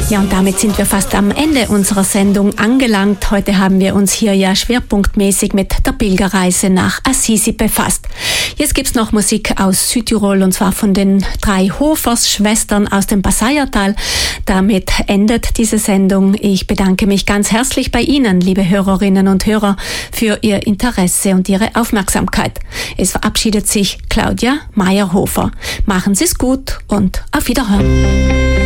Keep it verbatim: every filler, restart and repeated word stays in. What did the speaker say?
Ja, und damit sind wir fast am Ende unserer Sendung angelangt. Heute haben wir uns hier ja schwerpunktmäßig mit der Pilgerreise nach Assisi befasst. Jetzt gibt's noch Musik aus Südtirol, und zwar von den drei Hofers-Schwestern aus dem Passaiertal. Damit endet diese Sendung. Ich bedanke mich ganz herzlich bei Ihnen, liebe Hörerinnen und Hörer, für Ihr Interesse und Ihre Aufmerksamkeit. Es verabschiedet sich Claudia Meyerhofer. Machen Sie es gut und auf Wiederhören.